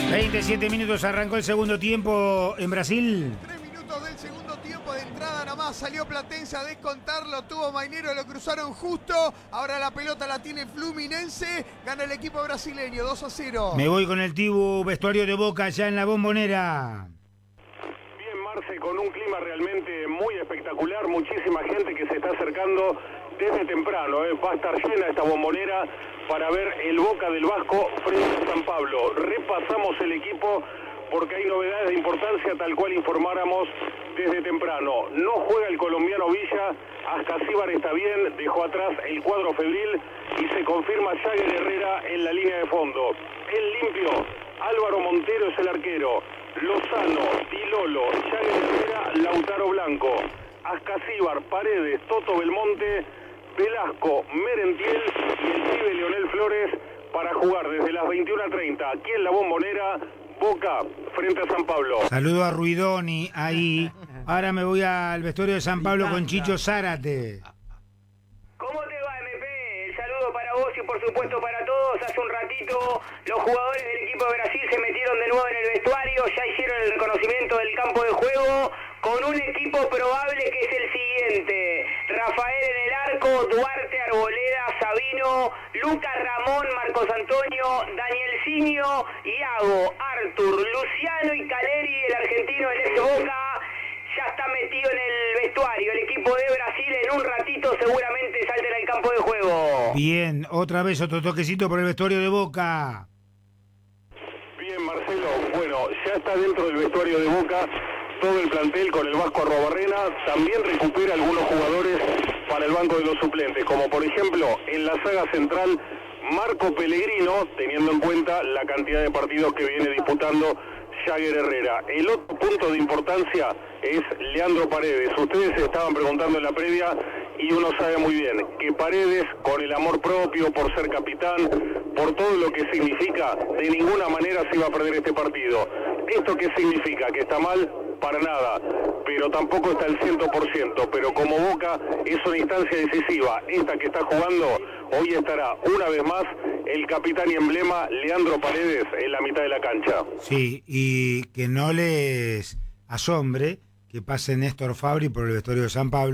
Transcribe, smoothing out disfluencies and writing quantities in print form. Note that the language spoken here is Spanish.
27 minutos, arrancó el segundo tiempo en Brasil. 3 minutos del segundo tiempo de entrada nomás, salió Platense a descontarlo, tuvo Mainero, lo cruzaron justo, ahora la pelota la tiene Fluminense, gana el equipo brasileño, 2-0. Me voy con el Tibu, vestuario de Boca, ya en la Bombonera. Bien, Marce, con un clima realmente muy espectacular, muchísima gente que se está acercando desde temprano, va a estar llena esta Bombonera para ver el Boca del Vasco frente a San Pablo. Repasamos el equipo porque hay novedades de importancia, tal cual informáramos desde temprano. No juega el colombiano Villa, Ascasíbar está bien, dejó atrás el cuadro febril y se confirma Jagger Herrera en la línea de fondo. El limpio, Álvaro Montero es el arquero, Lozano, Dilolo, Jagger Herrera, Lautaro Blanco, Ascasíbar, Paredes, Toto Belmonte, Velasco, Merentiel y el pibe Leonel Flores para jugar desde las 21:30 aquí en la Bombonera, Boca frente a San Pablo. Saludo a Ruidoni ahí. Ahora me voy al vestuario de San Pablo con Chicho Zárate. ¿Cómo te va, MP? El saludo para vos y por supuesto para todos. Hace un ratito los jugadores del equipo de Brasil se metieron de nuevo en el vestuario, ya hicieron el reconocimiento del campo de juego con un equipo probable que es el siguiente: Rafael en el arco, Duarte, Arboleda, Sabino, Lucas Ramón, Marcos Antonio, Danielcinho, Iago, Artur, Luciano y Caleri, el argentino, el ex Boca, ya está metido en el vestuario. El equipo de Brasil en un ratito seguramente salten al campo de juego. Bien, otra vez otro toquecito por el vestuario de Boca. Bien, Marcelo, bueno, ya está dentro del vestuario de Boca todo el plantel con el Vasco Arrobarrena. También recupera algunos jugadores para el banco de los suplentes, como por ejemplo en la saga central Marco Pellegrino, teniendo en cuenta la cantidad de partidos que viene disputando Jagger Herrera. El otro punto de importancia es Leandro Paredes. Ustedes se estaban preguntando en la previa y uno sabe muy bien que Paredes, con el amor propio, por ser capitán, por todo lo que significa, de ninguna manera se iba a perder este partido. ¿Esto qué significa? ¿Que está mal? Para nada, pero tampoco está al 100%, pero como Boca es una instancia decisiva, esta que está jugando, hoy estará una vez más el capitán y emblema Leandro Paredes en la mitad de la cancha. Sí, y que no les asombre que pase Néstor Fabri por el vestuario de San Pablo.